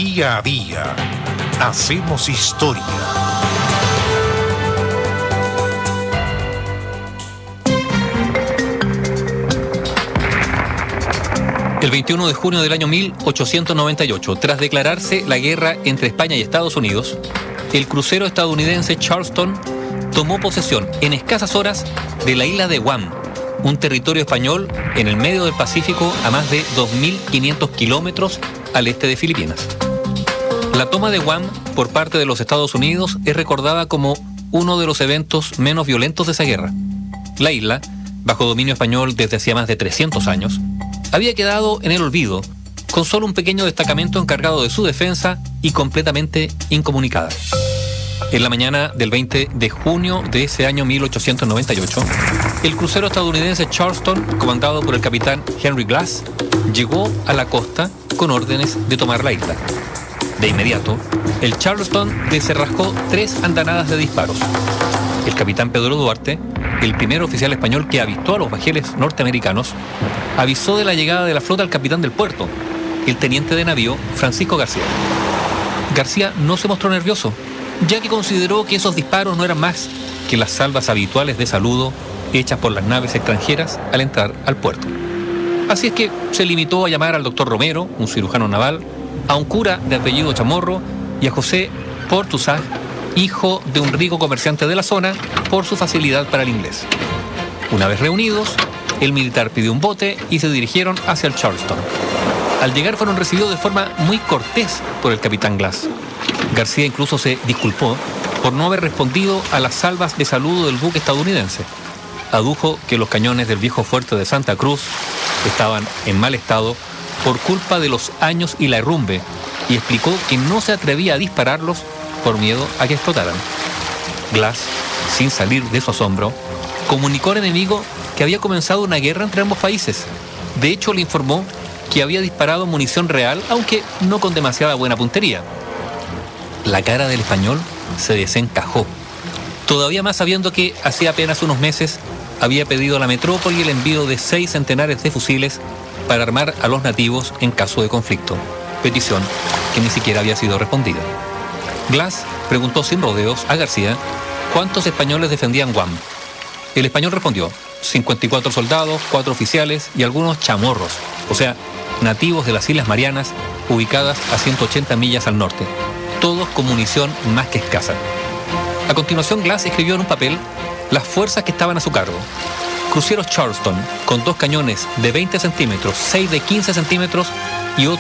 Día a día hacemos historia. El 21 de junio del año 1898, tras declararse la guerra entre España y Estados Unidos, el crucero estadounidense Charleston tomó posesión en escasas horas de la isla de Guam, un territorio español en el medio del Pacífico a más de 2.500 kilómetros al este de Filipinas. La toma de Guam por parte de los Estados Unidos es recordada como uno de los eventos menos violentos de esa guerra. La isla, bajo dominio español desde hacía más de 300 años, había quedado en el olvido, con solo un pequeño destacamento encargado de su defensa y completamente incomunicada. En la mañana del 20 de junio de ese año 1898, el crucero estadounidense Charleston, comandado por el capitán Henry Glass, llegó a la costa con órdenes de tomar la isla. De inmediato, el Charleston desenrascó 3 andanadas de disparos. El capitán Pedro Duarte, el primer oficial español que avistó a los bajeles norteamericanos, avisó de la llegada de la flota al capitán del puerto, el teniente de navío Francisco García. García no se mostró nervioso, ya que consideró que esos disparos no eran más que las salvas habituales de saludo hechas por las naves extranjeras al entrar al puerto. Así es que se limitó a llamar al doctor Romero, un cirujano naval, a un cura de apellido Chamorro y a José Portusag, hijo de un rico comerciante de la zona, por su facilidad para el inglés. Una vez reunidos, el militar pidió un bote y se dirigieron hacia el Charleston. Al llegar fueron recibidos de forma muy cortés por el capitán Glass. García incluso se disculpó por no haber respondido a las salvas de saludo del buque estadounidense. Adujo que los cañones del viejo fuerte de Santa Cruz estaban en mal estado por culpa de los años y la herrumbe, y explicó que no se atrevía a dispararlos por miedo a que explotaran. Glass, sin salir de su asombro, comunicó al enemigo que había comenzado una guerra entre ambos países. De hecho, le informó que había disparado munición real, aunque no con demasiada buena puntería. La cara del español se desencajó, todavía más sabiendo que hacía apenas unos meses había pedido a la metrópoli el envío de 6 centenares de fusiles para armar a los nativos en caso de conflicto, petición que ni siquiera había sido respondida. Glass preguntó sin rodeos a García cuántos españoles defendían Guam. El español respondió: 54 soldados, 4 oficiales y algunos chamorros, o sea, nativos de las Islas Marianas, ubicadas a 180 millas al norte, todos con munición más que escasa. A continuación, Glass escribió en un papel las fuerzas que estaban a su cargo: cruceros Charleston, con 2 cañones de 20 centímetros, 6 de 15 centímetros y otro